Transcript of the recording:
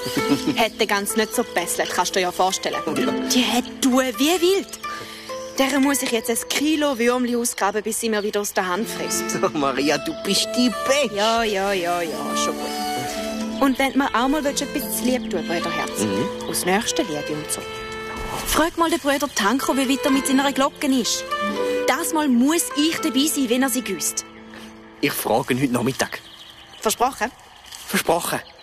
Hätte ganz nicht so gebesselt, kannst du dir ja vorstellen. Ja. Die hat tun wie wild. Der muss ich jetzt 1 Kilo Würmli ausgraben, bis sie mir wieder aus der Hand frisst. Oh, Maria, du bist die Beste. Ja, schon gut. Und wenn du mir auch mal etwas zu lieb tun, Brüderherz, aus nächster Liebe und so. Frag mal den Bruder Tanko, wie weit er mit seiner Glocke ist. Das Mal muss ich dabei sein, wenn er sie güsst. Ich frage ihn heute Nachmittag. Versprochen? Versprochen.